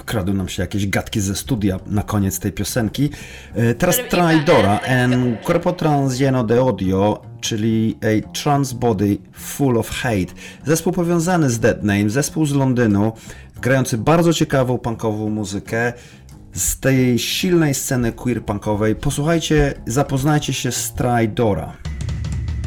kradły nam się jakieś gadki ze studia na koniec tej piosenki. Teraz Traidora en Corpo Trans Lleno de Odio, czyli A Trans Body Full of Hate. Zespół powiązany z Dead Name, zespół z Londynu, grający bardzo ciekawą punkową muzykę z tej silnej sceny queer punkowej. Posłuchajcie, zapoznajcie się z Traidora.